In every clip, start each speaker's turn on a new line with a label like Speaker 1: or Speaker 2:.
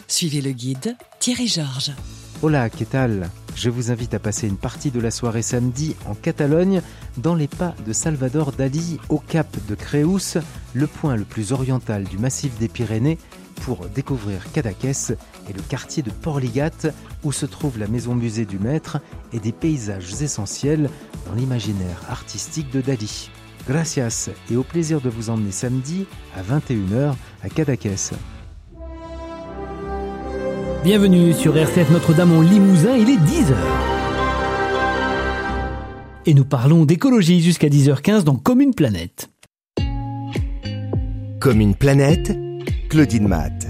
Speaker 1: Suivez le guide Thierry Georges.
Speaker 2: Hola, ¿qué tal? Je vous invite à passer une partie de la soirée samedi en Catalogne, dans les pas de Salvador Dalí, au cap de Creus, le point le plus oriental du massif des Pyrénées, pour découvrir Cadaqués et le quartier de Porligat, où se trouve la maison-musée du maître et des paysages essentiels dans l'imaginaire artistique de Dalí. Gracias et au plaisir de vous emmener samedi à 21h à Cadaqués.
Speaker 3: Bienvenue sur RCF Notre-Dame en Limousin, il est 10h. Et nous parlons d'écologie jusqu'à 10h15 dans Comme une planète.
Speaker 4: Comme une planète, Claudine Matte.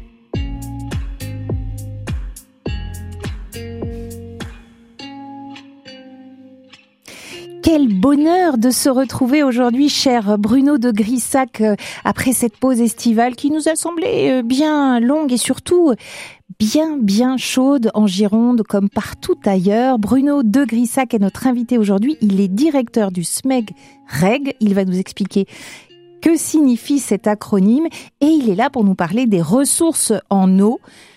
Speaker 5: Quel bonheur de se retrouver aujourd'hui, cher Bruno de Grissac, après cette pause estivale qui nous a semblé bien longue et surtout bien chaude en Gironde comme partout ailleurs. Bruno de Grissac est notre invité aujourd'hui. Il est directeur du SMEG-REG. Il va nous expliquer que signifie cet acronyme et il est là pour nous parler des ressources en eau.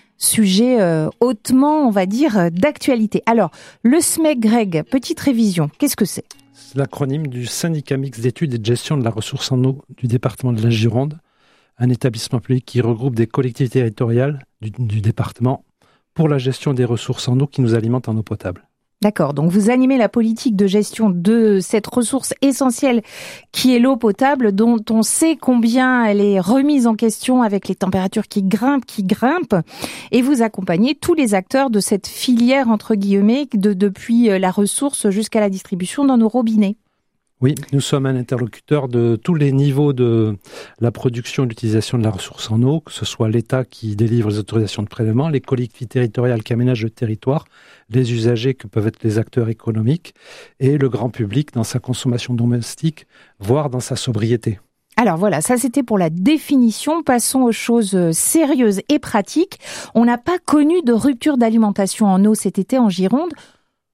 Speaker 5: Sujet hautement, on va dire, d'actualité. Alors, le SMEG-REG, petite révision, qu'est-ce que c'est ?
Speaker 6: C'est l'acronyme du syndicat mixte d'études et de gestion de la ressource en eau du département de la Gironde, un établissement public qui regroupe des collectivités territoriales du département pour la gestion des ressources en eau qui nous alimentent en eau potable.
Speaker 5: D'accord, donc vous animez la politique de gestion de cette ressource essentielle qui est l'eau potable, dont on sait combien elle est remise en question avec les températures qui grimpent, et vous accompagnez tous les acteurs de cette filière, entre guillemets, depuis la ressource jusqu'à la distribution dans nos robinets.
Speaker 6: Oui, nous sommes un interlocuteur de tous les niveaux de la production et l'utilisation de la ressource en eau, que ce soit l'État qui délivre les autorisations de prélèvement, les collectivités territoriales qui aménagent le territoire, les usagers que peuvent être les acteurs économiques et le grand public dans sa consommation domestique, voire dans sa sobriété.
Speaker 5: Alors voilà, ça c'était pour la définition. Passons aux choses sérieuses et pratiques. On n'a pas connu de rupture d'alimentation en eau cet été en Gironde. Pourquoi ?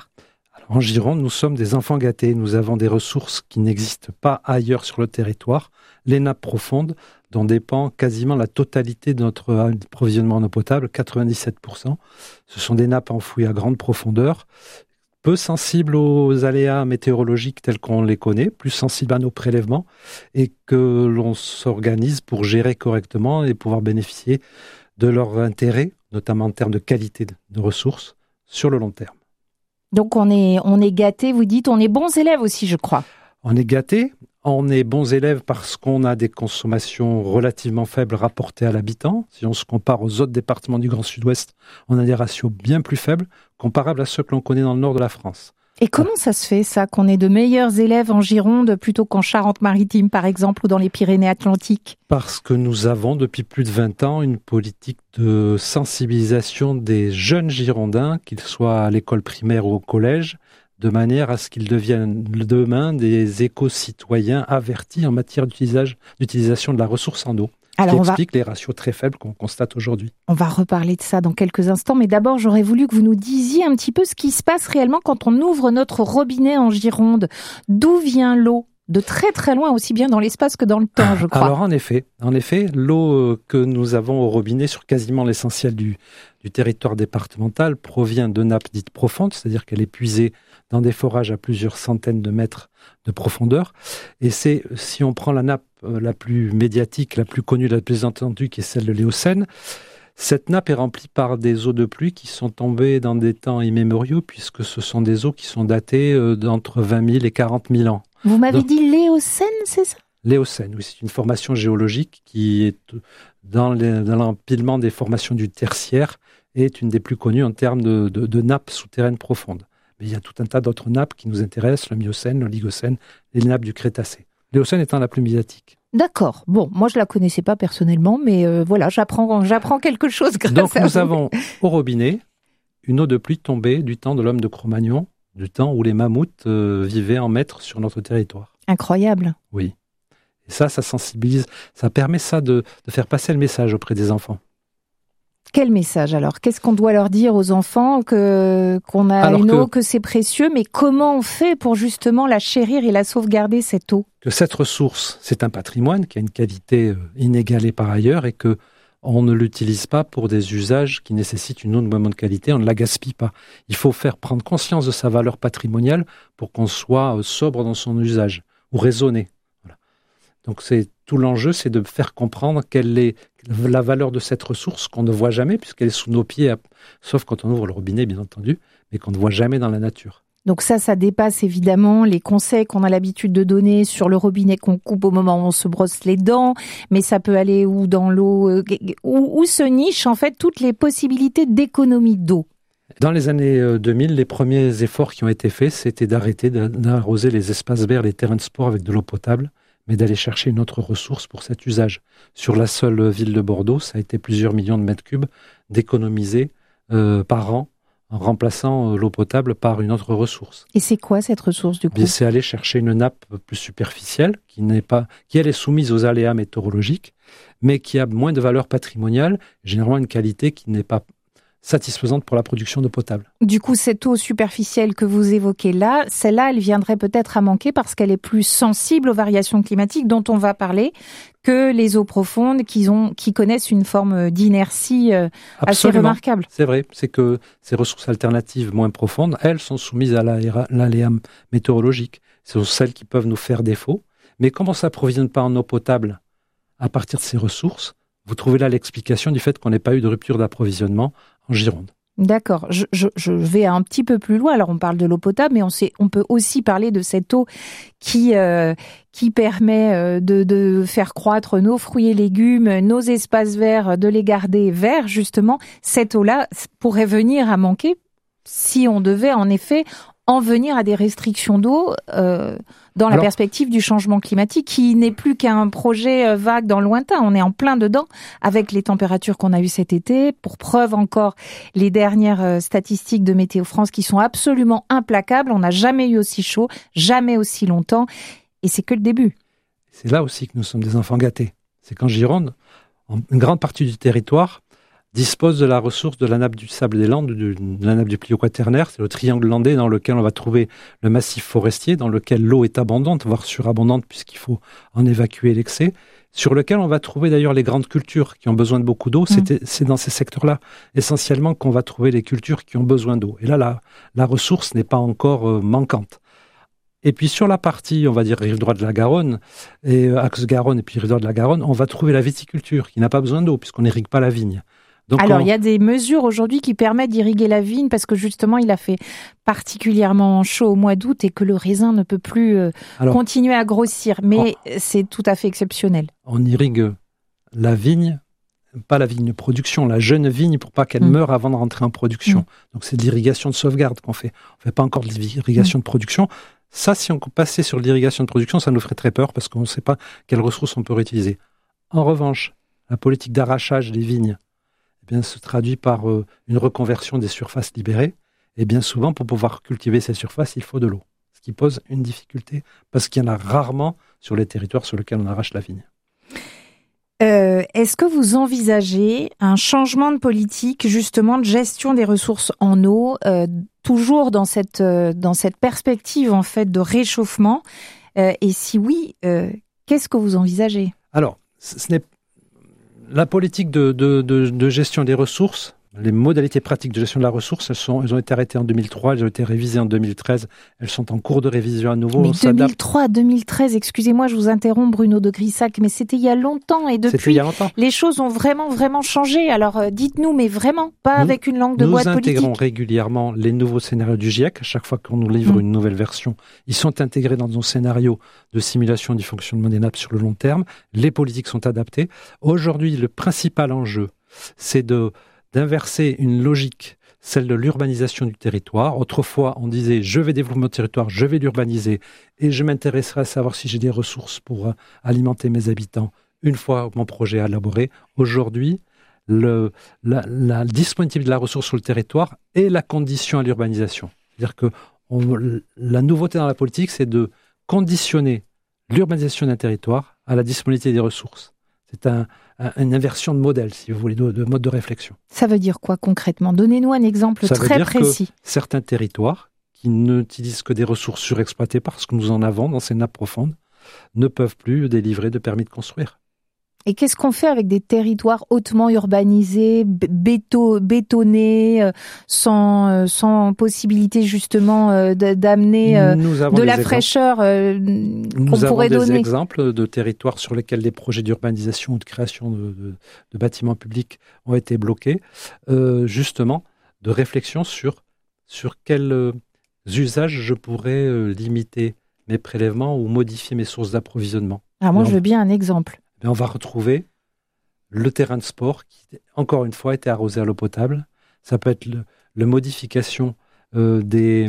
Speaker 6: En Gironde, nous sommes des enfants gâtés. Nous avons des ressources qui n'existent pas ailleurs sur le territoire. Les nappes profondes, dont dépend quasiment la totalité de notre approvisionnement en eau potable, 97%. Ce sont des nappes enfouies à grande profondeur, peu sensibles aux aléas météorologiques tels qu'on les connaît, plus sensibles à nos prélèvements, et que l'on s'organise pour gérer correctement et pouvoir bénéficier de leur intérêt, notamment en termes de qualité de ressources, sur le long terme.
Speaker 5: Donc on est gâtés, vous dites, on est bons élèves aussi, je crois. On est
Speaker 6: gâtés, on est bons élèves parce qu'on a des consommations relativement faibles rapportées à l'habitant. Si on se compare aux autres départements du Grand Sud-Ouest, on a des ratios bien plus faibles, comparables à ceux que l'on connaît dans le nord de la France.
Speaker 5: Et comment ça se fait, ça, qu'on ait de meilleurs élèves en Gironde plutôt qu'en Charente-Maritime, par exemple, ou dans les Pyrénées-Atlantiques ?
Speaker 6: Parce que nous avons, depuis plus de 20 ans, une politique de sensibilisation des jeunes Girondins, qu'ils soient à l'école primaire ou au collège, de manière à ce qu'ils deviennent demain des éco-citoyens avertis en matière d'utilisation de la ressource en eau. Alors qui explique les ratios très faibles qu'on constate aujourd'hui.
Speaker 5: On va reparler de ça dans quelques instants, mais d'abord j'aurais voulu que vous nous disiez un petit peu ce qui se passe réellement quand on ouvre notre robinet en Gironde. D'où vient l'eau ? De très très loin, aussi bien dans l'espace que dans le temps, je crois.
Speaker 6: Alors en effet, l'eau que nous avons au robinet sur quasiment l'essentiel du territoire départemental provient de nappes dites profondes, c'est-à-dire qu'elle est puisée dans des forages à plusieurs centaines de mètres de profondeur. Et c'est, si on prend la nappe la plus médiatique, la plus connue, la plus entendue, qui est celle de l'Éocène, cette nappe est remplie par des eaux de pluie qui sont tombées dans des temps immémoriaux, puisque ce sont des eaux qui sont datées d'entre 20 000 et 40 000 ans.
Speaker 5: Vous m'avez dit l'Éocène, c'est ça ?
Speaker 6: L'Éocène, oui, c'est une formation géologique qui est dans l'empilement des formations du tertiaire et est une des plus connues en termes de nappes souterraines profondes. Mais il y a tout un tas d'autres nappes qui nous intéressent, le Miocène, l'Oligocène, les nappes du Crétacé. L'Éocène étant la plus médiatique.
Speaker 5: D'accord. Bon, moi je la connaissais pas personnellement, mais voilà, j'apprends quelque chose grâce à vous.
Speaker 6: Donc nous avons au robinet une eau de pluie tombée du temps de l'homme de Cro-Magnon, du temps où les mammouths vivaient en maîtres sur notre territoire.
Speaker 5: Incroyable.
Speaker 6: Oui. Et ça sensibilise, ça permet de faire passer le message auprès des enfants.
Speaker 5: Quel message alors ? Qu'est-ce qu'on doit leur dire aux enfants qu'on a une eau, que c'est précieux, mais comment on fait pour justement la chérir et la sauvegarder, cette eau ?
Speaker 6: Que cette ressource, c'est un patrimoine qui a une qualité inégalée par ailleurs et que on ne l'utilise pas pour des usages qui nécessitent une eau de moins bonne qualité, on ne la gaspille pas. Il faut faire prendre conscience de sa valeur patrimoniale pour qu'on soit sobre dans son usage, ou raisonné. Voilà. Donc tout l'enjeu, c'est de faire comprendre quelle est la valeur de cette ressource qu'on ne voit jamais, puisqu'elle est sous nos pieds, sauf quand on ouvre le robinet, bien entendu, mais qu'on ne voit jamais dans la nature.
Speaker 5: Donc ça dépasse évidemment les conseils qu'on a l'habitude de donner sur le robinet qu'on coupe au moment où on se brosse les dents, mais ça peut aller ou dans l'eau, où se nichent en fait toutes les possibilités d'économie d'eau.
Speaker 6: Dans les années 2000, les premiers efforts qui ont été faits, c'était d'arrêter d'arroser les espaces verts, les terrains de sport avec de l'eau potable, mais d'aller chercher une autre ressource pour cet usage. Sur la seule ville de Bordeaux, ça a été plusieurs millions de mètres cubes d'économiser par an, en remplaçant l'eau potable par une autre ressource.
Speaker 5: Et c'est quoi cette ressource du coup ?
Speaker 6: C'est aller chercher une nappe plus superficielle, qui elle est soumise aux aléas météorologiques, mais qui a moins de valeur patrimoniale, généralement une qualité qui n'est pas satisfaisante pour la production d'eau potable.
Speaker 5: Du coup, cette eau superficielle que vous évoquez là, celle-là, elle viendrait peut-être à manquer parce qu'elle est plus sensible aux variations climatiques dont on va parler que les eaux profondes qui connaissent une forme d'inertie assez remarquable.
Speaker 6: C'est vrai, c'est que ces ressources alternatives moins profondes, elles sont soumises à l'aléa météorologique. Ce sont celles qui peuvent nous faire défaut. Mais comme on ne s'approvisionne pas en eau potable à partir de ces ressources, vous trouvez là l'explication du fait qu'on n'ait pas eu de rupture d'approvisionnement en Gironde.
Speaker 5: D'accord. Je vais un petit peu plus loin. Alors, on parle de l'eau potable, mais on peut aussi parler de cette eau qui permet de faire croître nos fruits et légumes, nos espaces verts, de les garder verts, justement. Cette eau-là pourrait venir à manquer si on devait, en effet, en venir à des restrictions d'eau dans la perspective du changement climatique, qui n'est plus qu'un projet vague dans le lointain. On est en plein dedans avec les températures qu'on a eues cet été. Pour preuve encore, les dernières statistiques de Météo France qui sont absolument implacables. On n'a jamais eu aussi chaud, jamais aussi longtemps. Et c'est que le début.
Speaker 6: C'est là aussi que nous sommes des enfants gâtés. C'est qu'en Gironde, une grande partie du territoire dispose de la ressource de la nappe du Sable des Landes, de la nappe du Plio quaternaire. C'est le triangle landais dans lequel on va trouver le massif forestier, dans lequel l'eau est abondante, voire surabondante, puisqu'il faut en évacuer l'excès, sur lequel on va trouver d'ailleurs les grandes cultures qui ont besoin de beaucoup d'eau. C'est dans ces secteurs-là, essentiellement, qu'on va trouver les cultures qui ont besoin d'eau. Et là, la ressource n'est pas encore manquante. Et puis sur la partie, on va dire, rive droite de la Garonne, et axe Garonne et puis rive droite de la Garonne, on va trouver la viticulture, qui n'a pas besoin d'eau, puisqu'on n'irrigue pas la vigne. Donc
Speaker 5: alors, il y a des mesures aujourd'hui qui permettent d'irriguer la vigne parce que justement, il a fait particulièrement chaud au mois d'août et que le raisin ne peut plus continuer à grossir. Mais c'est tout à fait exceptionnel. On
Speaker 6: irrigue la vigne, pas la vigne de production, la jeune vigne pour pas qu'elle meure avant de rentrer en production. Donc, c'est de l'irrigation de sauvegarde qu'on fait. On fait pas encore de l'irrigation de production. Ça, si on passait sur l'irrigation de production, ça nous ferait très peur parce qu'on ne sait pas quelles ressources on peut réutiliser. En revanche, la politique d'arrachage des vignes, se traduit par une reconversion des surfaces libérées. Et bien souvent, pour pouvoir cultiver ces surfaces, il faut de l'eau. Ce qui pose une difficulté, parce qu'il y en a rarement sur les territoires sur lesquels on arrache la vigne.
Speaker 5: Est-ce que vous envisagez un changement de politique, justement, de gestion des ressources en eau, toujours dans cette perspective, en fait, de réchauffement et si oui, qu'est-ce que vous envisagez ?
Speaker 6: Alors, ce n'est la politique de gestion des ressources, les modalités pratiques de gestion de la ressource, elles ont été arrêtées en 2003, elles ont été révisées en 2013, elles sont en cours de révision à nouveau.
Speaker 5: Mais 2003, 2013, excusez-moi, je vous interromps Bruno de Grissac, mais c'était il y a longtemps et depuis, les choses ont vraiment changé. Alors dites-nous, mais vraiment, pas avec une langue de bois politique.
Speaker 6: Nous intégrons régulièrement les nouveaux scénarios du GIEC. À chaque fois qu'on nous livre une nouvelle version, ils sont intégrés dans nos scénarios de simulation du fonctionnement des nappes sur le long terme. Les politiques sont adaptées. Aujourd'hui, le principal enjeu, c'est d'inverser une logique, celle de l'urbanisation du territoire. Autrefois, on disait « je vais développer mon territoire, je vais l'urbaniser et je m'intéresserai à savoir si j'ai des ressources pour alimenter mes habitants une fois mon projet élaboré ». Aujourd'hui, la disponibilité de la ressource sur le territoire est la condition à l'urbanisation. C'est-à-dire que la nouveauté dans la politique, c'est de conditionner l'urbanisation d'un territoire à la disponibilité des ressources. C'est une inversion de modèle, si vous voulez, de mode de réflexion.
Speaker 5: Ça veut dire quoi concrètement ? Donnez-nous un exemple très précis.
Speaker 6: Que certains territoires qui n'utilisent que des ressources surexploitées parce que nous en avons dans ces nappes profondes ne peuvent plus délivrer de permis de construire.
Speaker 5: Et qu'est-ce qu'on fait avec des territoires hautement urbanisés, bétonnés, sans possibilité justement d'amener de la fraîcheur qu'on pourrait donner?
Speaker 6: Nous avons des exemples de territoires sur lesquels des projets d'urbanisation ou de création de bâtiments publics ont été bloqués, justement de réflexion sur quels usages je pourrais limiter mes prélèvements ou modifier mes sources d'approvisionnement.
Speaker 5: Alors moi, je veux bien un exemple.
Speaker 6: On va retrouver le terrain de sport qui, encore une fois, était arrosé à l'eau potable. Ça peut être la modification des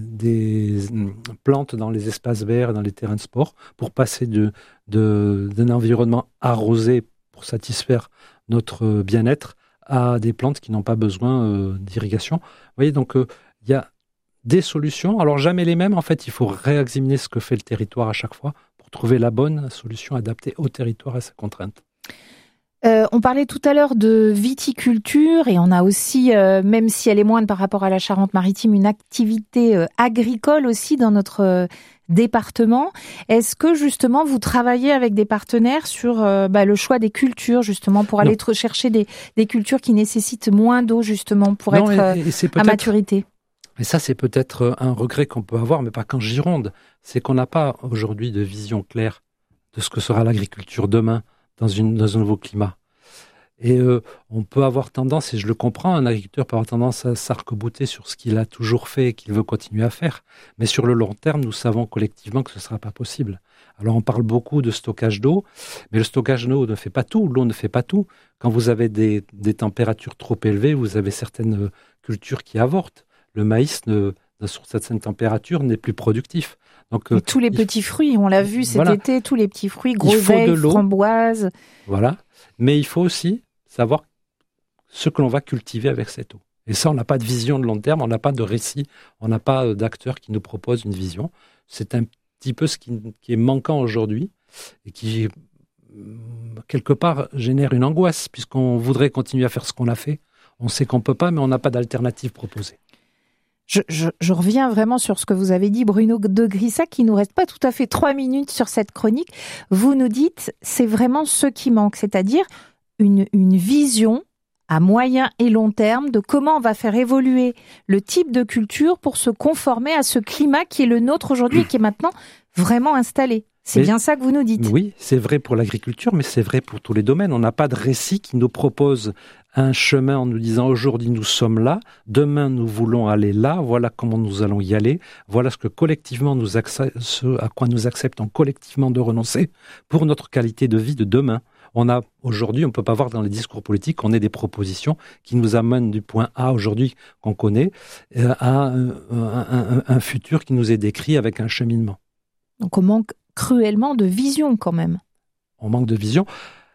Speaker 6: plantes dans les espaces verts, dans les terrains de sport, pour passer d'un environnement arrosé pour satisfaire notre bien-être à des plantes qui n'ont pas besoin d'irrigation. Vous voyez, donc il y a des solutions. Alors jamais les mêmes, en fait, il faut réexaminer ce que fait le territoire à chaque fois, trouver la bonne solution adaptée au territoire et à ses contraintes.
Speaker 5: On parlait tout à l'heure de viticulture et on a aussi, même si elle est moindre par rapport à la Charente-Maritime, une activité agricole aussi dans notre département. Est-ce que justement vous travaillez avec des partenaires sur le choix des cultures justement pour aller chercher des cultures qui nécessitent moins d'eau justement pour être à maturité?
Speaker 6: Et ça, c'est peut-être un regret qu'on peut avoir, mais pas qu'en Gironde. C'est qu'on n'a pas aujourd'hui de vision claire de ce que sera l'agriculture demain dans un nouveau climat. Et on peut avoir tendance, et je le comprends, un agriculteur peut avoir tendance à s'arc-bouter sur ce qu'il a toujours fait et qu'il veut continuer à faire. Mais sur le long terme, nous savons collectivement que ce ne sera pas possible. Alors on parle beaucoup de stockage d'eau, mais le stockage d'eau ne fait pas tout, l'eau ne fait pas tout. Quand vous avez des températures trop élevées, vous avez certaines cultures qui avortent. Le maïs, sur certaines températures, n'est plus productif. Donc,
Speaker 5: tous les petits fruits, on l'a vu cet été, tous les petits fruits, groseilles, framboises.
Speaker 6: Voilà. Mais il faut aussi savoir ce que l'on va cultiver avec cette eau. Et ça, on n'a pas de vision de long terme, on n'a pas de récit, on n'a pas d'acteurs qui nous proposent une vision. C'est un petit peu ce qui est manquant aujourd'hui et qui, quelque part, génère une angoisse, puisqu'on voudrait continuer à faire ce qu'on a fait. On sait qu'on ne peut pas, mais on n'a pas d'alternative proposée.
Speaker 5: Je reviens vraiment sur ce que vous avez dit, Bruno de Grissac. Il nous reste pas tout à fait 3 minutes sur cette chronique. Vous nous dites, c'est vraiment ce qui manque, c'est-à-dire une vision à moyen et long terme de comment on va faire évoluer le type de culture pour se conformer à ce climat qui est le nôtre aujourd'hui et qui est maintenant vraiment installé. C'est bien ça que vous nous dites.
Speaker 6: Oui, c'est vrai pour l'agriculture, mais c'est vrai pour tous les domaines. On n'a pas de récit qui nous propose un chemin en nous disant aujourd'hui nous sommes là, demain nous voulons aller là, voilà comment nous allons y aller, voilà ce que collectivement ce à quoi nous acceptons collectivement de renoncer pour notre qualité de vie de demain. Aujourd'hui, on ne peut pas voir dans les discours politiques qu'on ait des propositions qui nous amènent du point A aujourd'hui qu'on connaît à un futur qui nous est décrit avec un cheminement.
Speaker 5: Donc on manque cruellement de vision quand même.
Speaker 6: On manque de vision.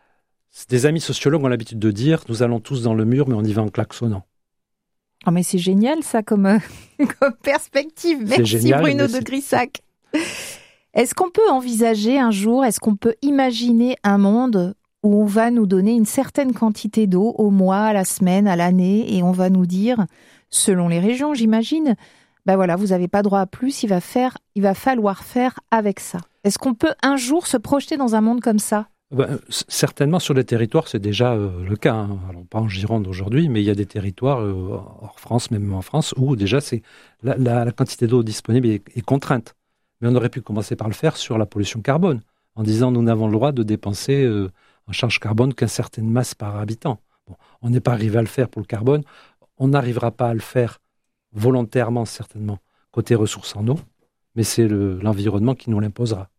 Speaker 6: Des amis sociologues ont l'habitude de dire « nous allons tous dans le mur, mais on y va en klaxonnant ».
Speaker 5: Oh mais c'est génial ça comme perspective. Merci génial, Bruno de Grissac. Est-ce qu'on peut envisager un jour, est-ce qu'on peut imaginer un monde où on va nous donner une certaine quantité d'eau au mois, à la semaine, à l'année, et on va nous dire, selon les régions j'imagine, voilà, vous n'avez pas droit à plus, il va falloir faire avec ça. Est-ce qu'on peut un jour se projeter dans un monde comme ça ?
Speaker 6: Certainement, sur les territoires, c'est déjà le cas. Alors, pas en Gironde aujourd'hui, mais il y a des territoires hors France, même en France, où déjà la quantité d'eau disponible est contrainte. Mais on aurait pu commencer par le faire sur la pollution carbone, en disant nous n'avons le droit de dépenser en charge carbone qu'une certaine masse par habitant. Bon, on n'est pas arrivé à le faire pour le carbone, on n'arrivera pas à le faire volontairement, certainement, côté ressources en eau, mais c'est l'environnement qui nous l'imposera.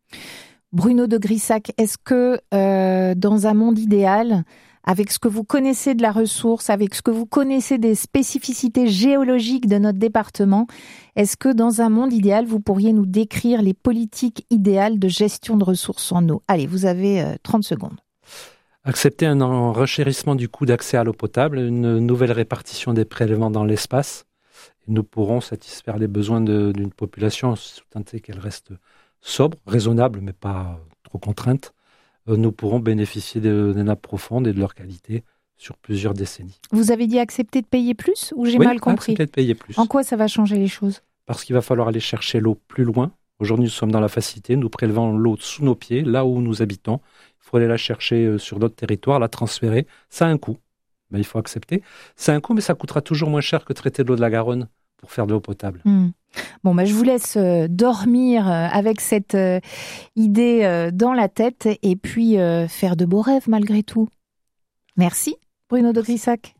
Speaker 5: Bruno de Grissac, est-ce que dans un monde idéal, avec ce que vous connaissez de la ressource, avec ce que vous connaissez des spécificités géologiques de notre département, est-ce que dans un monde idéal, vous pourriez nous décrire les politiques idéales de gestion de ressources en eau ? Allez, vous avez 30 secondes.
Speaker 6: Accepter un renchérissement du coût d'accès à l'eau potable, une nouvelle répartition des prélèvements dans l'espace. Nous pourrons satisfaire les besoins d'une population, sous tenter qu'elle reste sobre, raisonnable, mais pas trop contrainte. Nous pourrons bénéficier des nappes profondes et de leur qualité sur plusieurs décennies.
Speaker 5: Vous avez dit accepter de payer plus ou j'ai mal compris ?
Speaker 6: Accepter de payer plus.
Speaker 5: En quoi ça va changer les choses ?
Speaker 6: Parce qu'il va falloir aller chercher l'eau plus loin, Aujourd'hui, nous sommes dans la facilité, nous prélevons l'eau sous nos pieds, là où nous habitons. Il faut aller la chercher sur d'autres territoires, la transférer. Ça a un coût, il faut accepter. Ça a un coût, mais ça coûtera toujours moins cher que traiter de l'eau de la Garonne pour faire de l'eau potable.
Speaker 5: Bon, je vous laisse dormir avec cette idée dans la tête et puis faire de beaux rêves malgré tout. Merci, Bruno de Grissac.